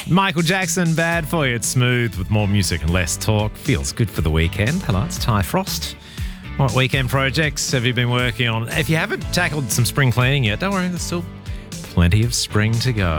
Michael Jackson, Bad For You. It's Smooth with more music and less talk. Feels good for the weekend. Hello, it's Ty Frost. What weekend projects have you been working on? If you haven't tackled some spring cleaning yet, don't worry, there's still plenty of spring to go.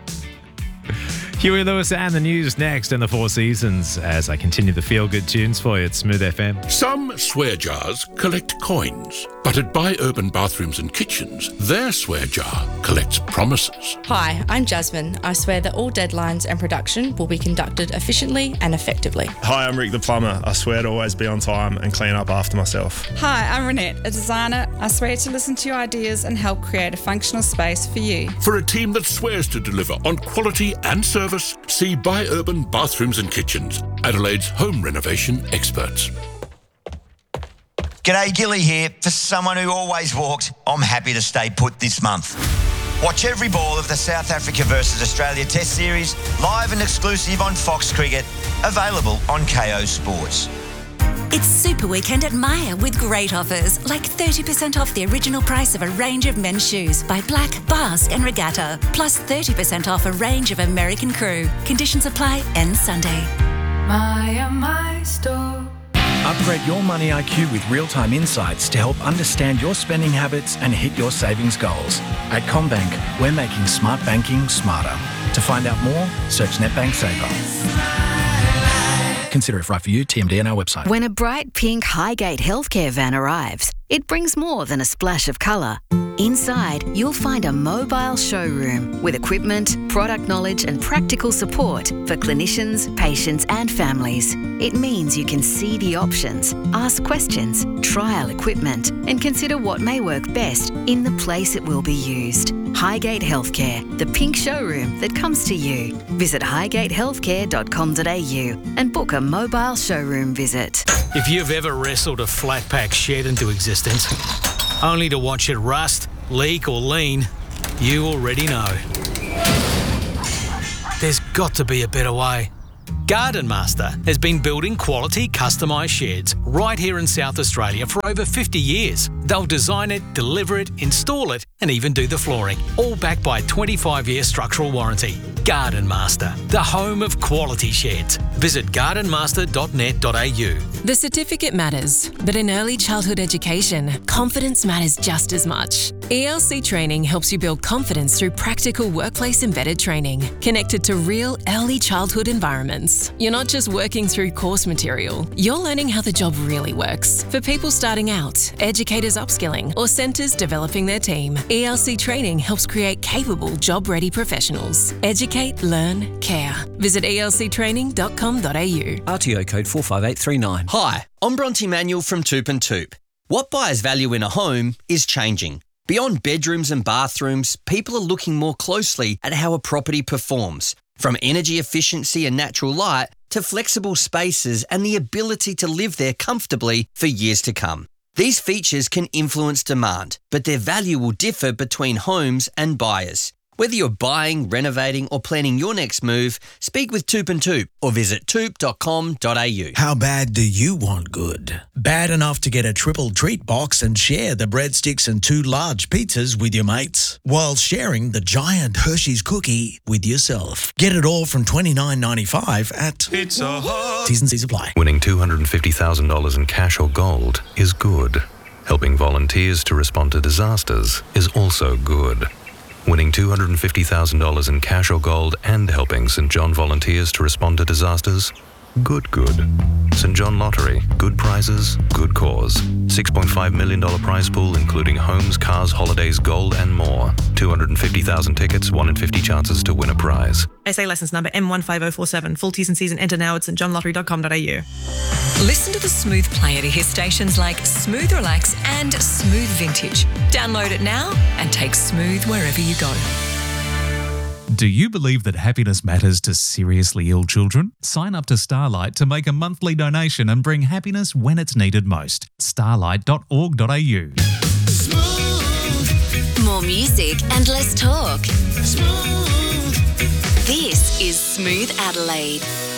Huey Lewis and the news next in the Four Seasons as I continue the feel-good tunes for you at Smooth FM. Some swear jars collect coins, but at Buy Urban Bathrooms and Kitchens, their swear jar collects promises. Hi, I'm Jasmine. I swear that all deadlines and production will be conducted efficiently and effectively. Hi, I'm Rick the plumber. I swear to always be on time and clean up after myself. Hi, I'm Renette, a designer. I swear to listen to your ideas and help create a functional space for you. For a team that swears to deliver on quality and service, see Buy Urban Bathrooms and Kitchens, Adelaide's home renovation experts. G'day, Gilly here. For someone who always walked, I'm happy to stay put this month. Watch every ball of the South Africa versus Australia Test Series live and exclusive on Fox Cricket, available on KO Sports. It's Super Weekend at Myer with great offers, like 30% off the original price of a range of men's shoes by Black, Bars and Regatta, plus 30% off a range of American Crew. Conditions apply, end Sunday. Myer, my store. Upgrade your money IQ with real-time insights to help understand your spending habits and hit your savings goals. At CommBank, we're making smart banking smarter. To find out more, search NetBank Saver. Consider if right for you, TMD on our website. When a bright pink Highgate healthcare van arrives, it brings more than a splash of colour. Inside, you'll find a mobile showroom with equipment, product knowledge and practical support for clinicians, patients and families. It means you can see the options, ask questions, trial equipment and consider what may work best in the place it will be used. Highgate Healthcare, the pink showroom that comes to you. Visit highgatehealthcare.com.au and book a mobile showroom visit. If you've ever wrestled a flat pack shed into existence, only to watch it rust, leak or lean, you already know. There's got to be a better way. Garden Master has been building quality customised sheds right here in South Australia for over 50 years. They'll design it, deliver it, install it and even do the flooring, all backed by a 25-year structural warranty. Garden Master, the home of quality sheds. Visit gardenmaster.net.au. The certificate matters, but in early childhood education, confidence matters just as much. ELC Training helps you build confidence through practical workplace-embedded training, connected to real early childhood environments. You're not just working through course material, you're learning how the job really works. For people starting out, educators upskilling, or centres developing their team, ELC Training helps create capable, job-ready professionals. Educate, learn, care. Visit elctraining.com.au. RTO code 45839. Hi, I'm Bronte Manuel from Toop and Toop. What buyers value in a home is changing. Beyond bedrooms and bathrooms, people are looking more closely at how a property performs. From energy efficiency and natural light to flexible spaces and the ability to live there comfortably for years to come. These features can influence demand, but their value will differ between homes and buyers. Whether you're buying, renovating or planning your next move, speak with Toop and Toop or visit toop.com.au. How bad do you want good? Bad enough to get a triple treat box and share the breadsticks and 2 large pizzas with your mates, while sharing the giant Hershey's cookie with yourself. Get it all from $29.95 at Pizza Hut. T's and C's apply. Winning $250,000 in cash or gold is good. Helping volunteers to respond to disasters is also good. Winning $250,000 in cash or gold and helping St John volunteers to respond to disasters? Good. St John Lottery. Good prizes, good cause. $6.5 million prize pool including homes, cars, holidays, gold and more. 250,000 tickets, 1 in 50 chances to win a prize. SA licence number M15047. Full T's and C's and enter now at stjohnlottery.com.au. Listen to the Smooth Player to hear stations like Smooth Relax and Smooth Vintage. Download it now and take Smooth wherever you go. Do you believe that happiness matters to seriously ill children? Sign up to Starlight to make a monthly donation and bring happiness when it's needed most. starlight.org.au. More music and less talk. Smooth. This is Smooth Adelaide.